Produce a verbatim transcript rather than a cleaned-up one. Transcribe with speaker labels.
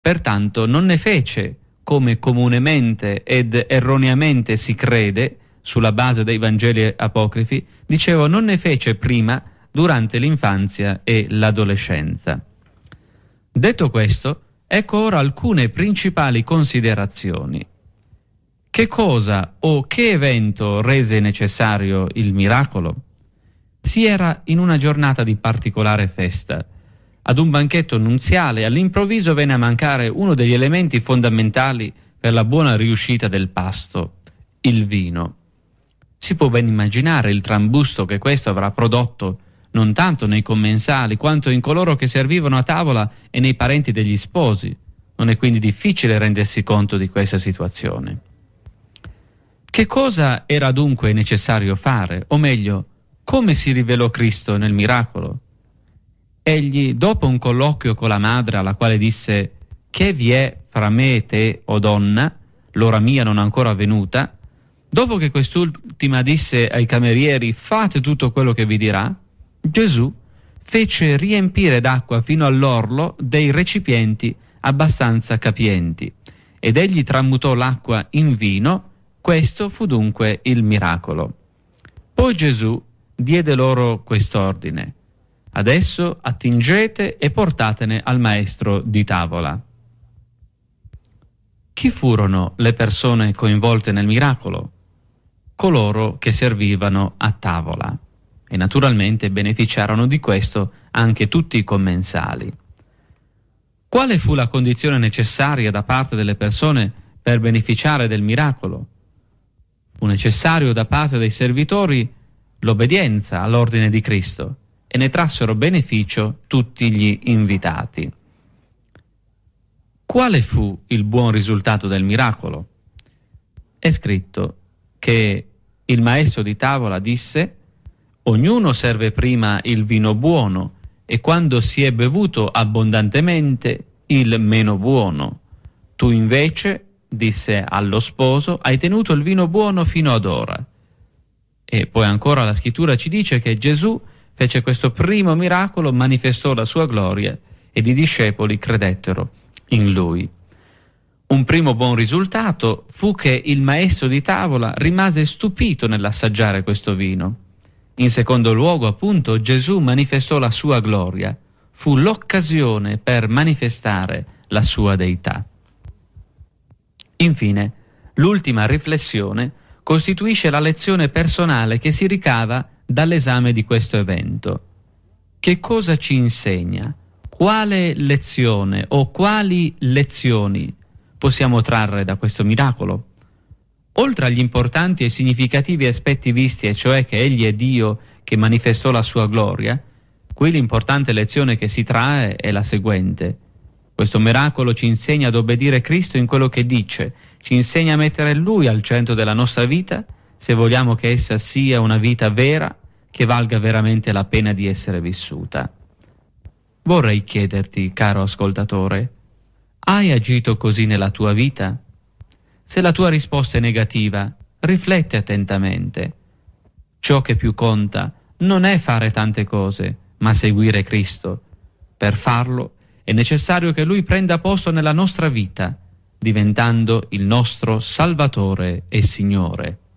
Speaker 1: Pertanto non ne fece, come comunemente ed erroneamente si crede, sulla base dei Vangeli apocrifi, dicevo, non ne fece prima durante l'infanzia e l'adolescenza. Detto questo, ecco ora alcune principali considerazioni. Che cosa o che evento rese necessario il miracolo? Si era in una giornata di particolare festa. Ad un banchetto nuziale all'improvviso venne a mancare uno degli elementi fondamentali per la buona riuscita del pasto, il vino. Si può ben immaginare il trambusto che questo avrà prodotto non tanto nei commensali quanto in coloro che servivano a tavola e nei parenti degli sposi. Non è quindi difficile rendersi conto di questa situazione. Che cosa era dunque necessario fare? O meglio, come si rivelò Cristo nel miracolo? Egli, dopo un colloquio con la madre alla quale disse «Che vi è fra me e te, o donna? L'ora mia non è ancora venuta», dopo che quest'ultima disse ai camerieri «Fate tutto quello che vi dirà», Gesù fece riempire d'acqua fino all'orlo dei recipienti abbastanza capienti, ed egli tramutò l'acqua in vino. Questo fu dunque il miracolo. Poi Gesù diede loro quest'ordine: adesso attingete e portatene al maestro di tavola. Chi furono le persone coinvolte nel miracolo? Coloro che servivano a tavola, e naturalmente beneficiarono di questo anche tutti i commensali. Quale fu la condizione necessaria da parte delle persone per beneficiare del miracolo? Fu necessario da parte dei servitori l'obbedienza all'ordine di Cristo, e ne trassero beneficio tutti gli invitati. Quale fu il buon risultato del miracolo? È scritto che il maestro di tavola disse: ognuno serve prima il vino buono e quando si è bevuto abbondantemente il meno buono. Tu invece, disse allo sposo, hai tenuto il vino buono fino ad ora. E poi ancora la scrittura ci dice che Gesù fece questo primo miracolo, manifestò la sua gloria ed i discepoli credettero in lui. Un primo buon risultato fu che il maestro di tavola rimase stupito nell'assaggiare questo vino. In secondo luogo, appunto, Gesù manifestò la sua gloria. Fu l'occasione per manifestare la sua deità. Infine, l'ultima riflessione costituisce la lezione personale che si ricava dall'esame di questo evento. Che cosa ci insegna? Quale lezione o quali lezioni possiamo trarre da questo miracolo? Oltre agli importanti e significativi aspetti visti, e cioè che Egli è Dio che manifestò la sua gloria, qui l'importante lezione che si trae è la seguente. Questo miracolo ci insegna ad obbedire Cristo in quello che dice, ci insegna a mettere Lui al centro della nostra vita, se vogliamo che essa sia una vita vera, che valga veramente la pena di essere vissuta. Vorrei chiederti, caro ascoltatore, hai agito così nella tua vita? Se la tua risposta è negativa, rifletti attentamente. Ciò che più conta non è fare tante cose, ma seguire Cristo. Per farlo è necessario che Lui prenda posto nella nostra vita, diventando il nostro Salvatore e Signore.